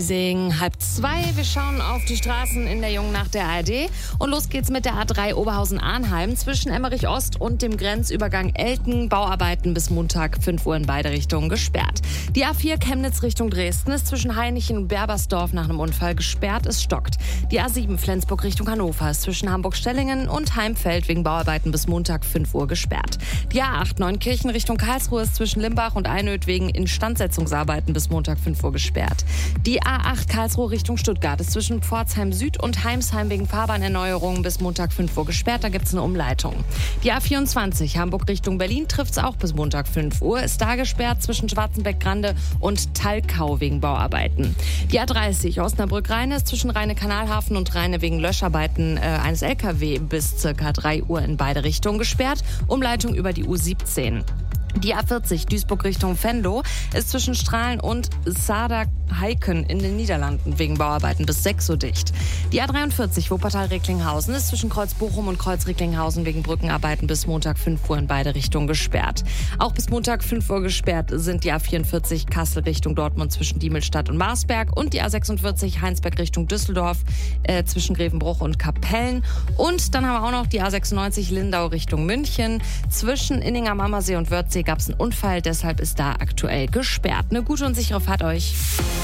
Halb 2. Wir schauen auf die Straßen in der Jungen Nacht der ARD. Und los geht's mit der A3 Oberhausen-Arnheim zwischen Emmerich Ost und dem Grenzübergang Elten. Bauarbeiten bis Montag 5 Uhr in beide Richtungen gesperrt. Die A4 Chemnitz Richtung Dresden ist zwischen Hainichen und Berbersdorf nach einem Unfall gesperrt. Es stockt. Die A7 Flensburg Richtung Hannover ist zwischen Hamburg-Stellingen und Heimfeld wegen Bauarbeiten bis Montag 5 Uhr gesperrt. Die A8 Neunkirchen Richtung Karlsruhe ist zwischen Limbach und Einöd wegen Instandsetzungsarbeiten bis Montag 5 Uhr gesperrt. Die A8 Karlsruhe Richtung Stuttgart ist zwischen Pforzheim Süd und Heimsheim wegen Fahrbahnerneuerungen bis Montag 5 Uhr gesperrt. Da gibt es eine Umleitung. Die A24 Hamburg Richtung Berlin trifft es auch bis Montag 5 Uhr. Ist da gesperrt zwischen Schwarzenbeck-Grande und Thalkau wegen Bauarbeiten. Die A30 Osnabrück-Rheine ist zwischen Rheine-Kanalhafen und Rheine wegen Löscharbeiten eines LKW bis ca. 3 Uhr in beide Richtungen gesperrt. Umleitung über die U17. Die A40 Duisburg Richtung Venlo ist zwischen Strahlen und Saarbrücken in den Niederlanden wegen Bauarbeiten bis 6 Uhr dicht. Die A43 Wuppertal-Recklinghausen ist zwischen Kreuz-Bochum und Kreuz-Recklinghausen wegen Brückenarbeiten bis Montag 5 Uhr in beide Richtungen gesperrt. Auch bis Montag 5 Uhr gesperrt sind die A44 Kassel Richtung Dortmund zwischen Diemelstadt und Marsberg und die A46 Heinsberg Richtung Düsseldorf zwischen Grevenbruch und Kapellen. Und dann haben wir auch noch die A96 Lindau Richtung München. Zwischen Inning am Ammersee und Wörthsee gab es einen Unfall, deshalb ist da aktuell gesperrt. Eine gute und sichere Fahrt euch.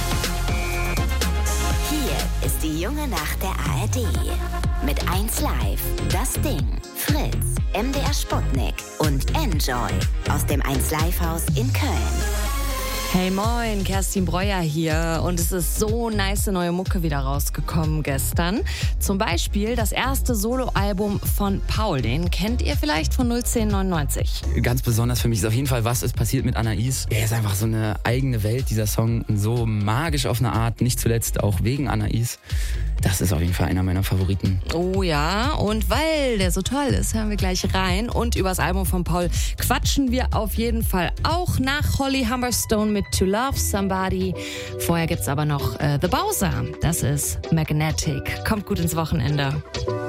Hier ist die Junge Nacht der ARD. Mit 1 Live, das Ding, Fritz, MDR Sputnik und Enjoy aus dem 1 Live Haus in Köln. Hey moin, Kerstin Breuer hier und es ist so nice neue Mucke wieder rausgekommen gestern. Zum Beispiel das erste Soloalbum von Paul, den kennt ihr vielleicht von 01099. Ganz besonders für mich ist auf jeden Fall Was ist passiert mit Anais. Er ist einfach so eine eigene Welt, dieser Song, so magisch auf eine Art, nicht zuletzt auch wegen Anais. Das ist auf jeden Fall einer meiner Favoriten. Oh ja, und weil der so toll ist, hören wir gleich rein. Und über das Album von Paul quatschen wir auf jeden Fall auch nach Holly Humberstone mit To Love Somebody. Vorher gibt's aber noch The Bowser. Das ist Magnetic. Kommt gut ins Wochenende.